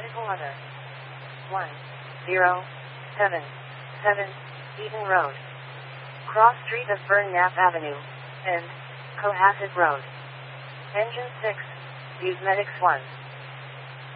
Medical Other. 107 Eaton Road. Cross Street of Burnap Avenue, and Cohasset Road. Engine 6, Use Medics 1.